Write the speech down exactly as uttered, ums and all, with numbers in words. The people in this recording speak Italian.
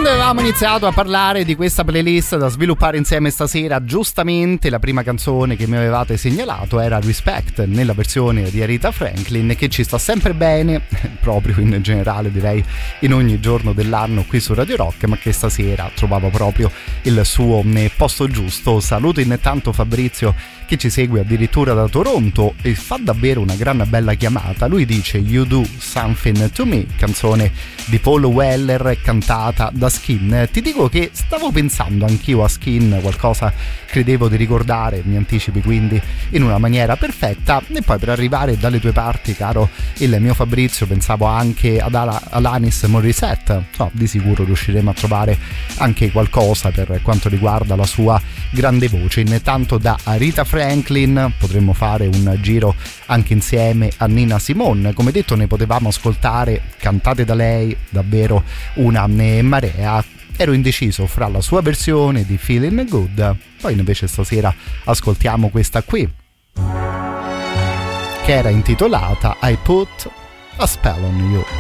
Quando avevamo iniziato a parlare di questa playlist da sviluppare insieme stasera, giustamente la prima canzone che mi avevate segnalato era Respect, nella versione di Aretha Franklin, che ci sta sempre bene, proprio in generale direi in ogni giorno dell'anno qui su Radio Rock, ma che stasera trovavo proprio il suo posto giusto. Saluto intanto Fabrizio, che ci segue addirittura da Toronto e fa davvero una gran bella chiamata. Lui dice You Do Something To Me, canzone di Paul Weller cantata da Skin. Ti dico che stavo pensando anch'io a Skin, qualcosa credevo di ricordare, mi anticipi quindi in una maniera perfetta. E poi per arrivare dalle tue parti, caro il mio Fabrizio, pensavo anche ad Ala- Alanis Morissette. No, di sicuro riusciremo a trovare anche qualcosa per quanto riguarda la sua grande voce. Intanto da Aretha Franklin potremmo fare un giro anche insieme a Nina Simone. Come detto, ne potevamo ascoltare cantate da lei davvero una marea. Ero indeciso fra la sua versione di Feeling Good, poi invece stasera ascoltiamo questa qui, che era intitolata I Put a Spell on You.